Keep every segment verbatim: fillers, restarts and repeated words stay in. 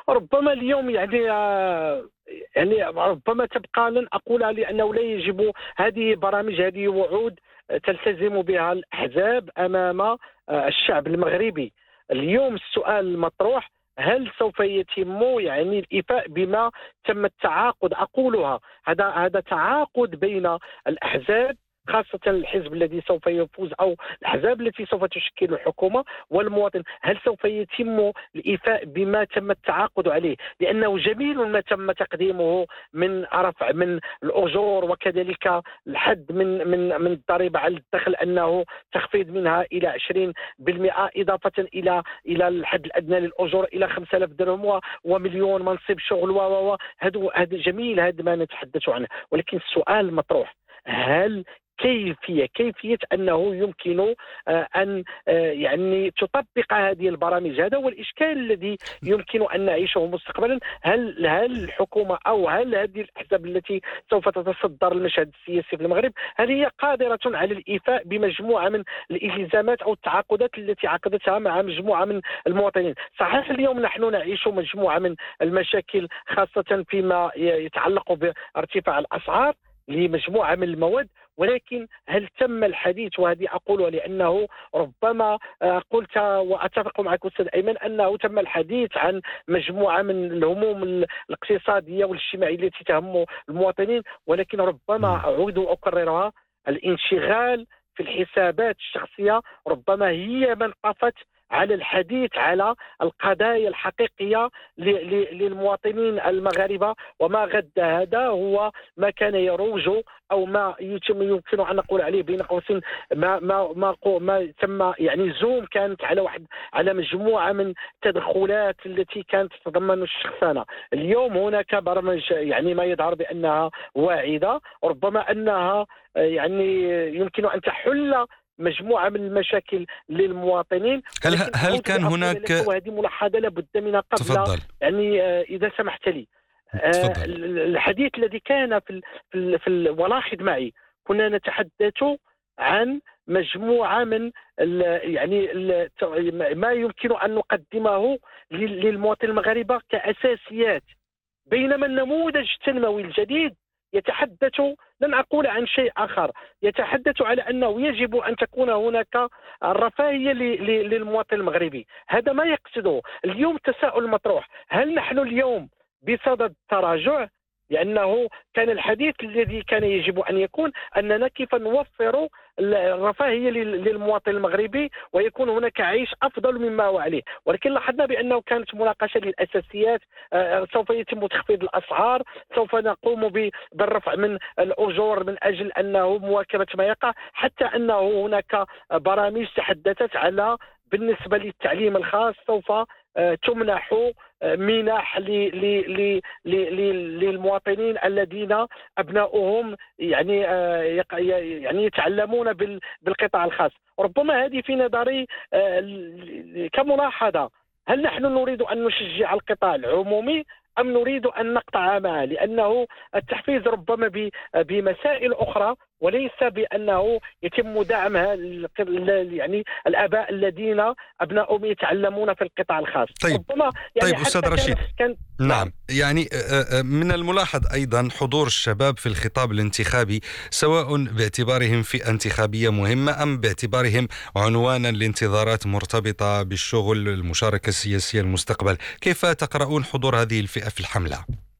ربما اليوم يعني آه، يعني ربما تبقى، لن أقولها لأنه لا يجب، هذه برامج، هذه وعود آه، تلتزم بها الأحزاب أمام آه، الشعب المغربي. اليوم السؤال المطروح: هل سوف يتم يعني الإيفاء بما تم التعاقد؟ أقولها، هذا هذا تعاقد بين الأحزاب، خاصة الحزب الذي سوف يفوز أو الأحزاب التي سوف تشكل الحكومة والمواطن. هل سوف يتم الإيفاء بما تم التعاقد عليه؟ لأنه جميل ما تم تقديمه من رفع من الأجور، وكذلك الحد من من من الضريبة على الدخل، أنه تخفيض منها إلى عشرين بالمئة، إضافة إلى إلى الحد الأدنى للأجور إلى خمسة آلاف درهم و- ومليون منصب شغل و و و هذا هذا جميل، هذا ما نتحدث عنه. ولكن السؤال المطروح: هل كيفية كيفية أنه يمكن آه، أن آه، يعني تطبق هذه البرامج؟ هذا هو الإشكال الذي يمكن أن نعيشه مستقبلا. هل هل الحكومة أو هل هذه الأحزاب التي سوف تتصدر المشهد السياسي في المغرب، هل هي قادرة على الإيفاء بمجموعة من الالتزامات أو التعاقدات التي عقدتها مع مجموعة من المواطنين؟ صحيح اليوم نحن نعيش مجموعة من المشاكل، خاصة فيما يتعلق بارتفاع الأسعار لمجموعة من المواد، ولكن هل تم الحديث؟ وهذه أقولها لأنه ربما آه، قلت وأتفق معك أستاذ أيمن أنه تم الحديث عن مجموعة من الهموم ال- الاقتصادية والاجتماعية التي تهم المواطنين، ولكن ربما مم. أعود وأكررها: الانشغال في الحسابات الشخصية ربما هي من قفت على الحديث على القضايا الحقيقية ل- ل- للمواطنين المغاربة. وما غدا هذا هو ما كان يروج، او ما يتم يمكن ان نقول عليه بين قوسين ما ما ما, قو- ما تم يعني زوم كانت على واحد على مجموعه من التدخلات التي كانت تتضمن الشخصنه. اليوم هناك برامج يعني ما يظهر بانها واعده، ربما انها آه، يعني يمكن ان تحل مجموعه من المشاكل للمواطنين، هل ولكن هل اعود كان لاقول هناك؟ لك، وهذه ملاحظه لابد منها قبل، تفضل. يعني آه، اذا سمحت لي. آه، تفضل. الحديث الذي كان في ال في, ال في ال ولاحظ معي، كنا نتحدث عن مجموعة من ال يعني ال ما يمكن أن نقدمه لل- للمواطن المغاربة كأساسيات، بينما النموذج التنموي الجديد يتحدث، لن أقول عن شيء آخر، يتحدث على أنه يجب أن تكون هناك الرفاهية ل- ل- للمواطن المغربي. هذا ما يقصده. اليوم تساؤل مطروح: هل نحن اليوم بصدد تراجع؟ لأنه كان الحديث الذي كان يجب أن يكون أننا كيف نوفر الرفاهية لل- للمواطن المغربي ويكون هناك عيش أفضل مما هو عليه، ولكن لاحظنا بأنه كانت مناقشة للأساسيات. آه، سوف يتم تخفيض الأسعار، سوف نقوم ب- بالرفع من الأجور من أجل أنه مواكبة ما يقع، حتى أنه هناك برامج تحدثت على بالنسبة للتعليم الخاص سوف آه، تمنح آه، منح ل- ل- ل- ل- ل- للمواطنين الذين أبناؤهم يعني آه، يق- ي- يعني يتعلمون بال- بالقطاع الخاص. ربما هذه في نظري آه، ل- كملاحظة: هل نحن نريد أن نشجع القطاع العمومي أم نريد أن نقطع معه؟ لأنه التحفيز ربما ب- بمسائل أخرى، وليس بأنه يتم دعمها ال- ال- يعني الآباء الذين أبنائهم يتعلمون في القطاع الخاص. طيب. ربما يعني طيب أستاذ حتى كان رشيد. كان نعم. نعم، يعني آه، آه، من الملاحظ أيضا حضور الشباب في الخطاب الانتخابي، سواء باعتبارهم فئة انتخابية مهمة أم باعتبارهم عنوانا لانتظارات مرتبطة بالشغل، المشاركة السياسية، المستقبل. كيف تقرؤون حضور هذه الفئة في الحملة؟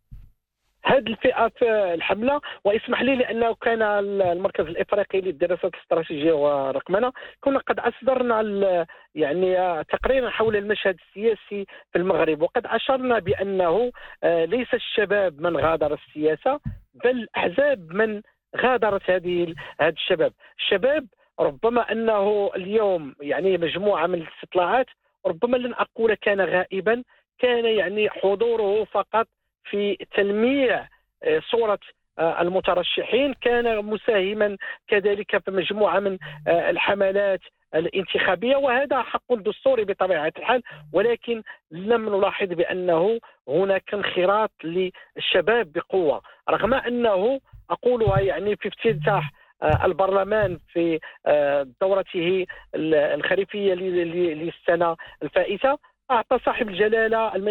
هذه الفئة في الحملة، واسمح لي لأنه كان المركز الإفريقي للدراسات الاستراتيجية والرقمنة كنا قد أصدرنا ال- يعني تقريرا حول المشهد السياسي في المغرب، وقد أشرنا بأنه آه، ليس الشباب من غادر السياسة، بل الأحزاب من غادرت هذه ال- هذا الشباب. الشباب ربما أنه اليوم يعني مجموعة من الاستطلاعات، ربما لن أقول كان غائبا، كان يعني حضوره فقط في تلميع آه، صورة آه، المترشحين، كان مساهما كذلك في مجموعة من آه، الحملات الانتخابية، وهذا حق دستوري بطبيعة الحال، ولكن لم نلاحظ بأنه هناك انخراط للشباب بقوة، رغم أنه أقولها يعني في افتتاح آه، البرلمان في آه، دورته الخريفية ل- ل- للسنة الفائتة، أعطى صاحب الجلالة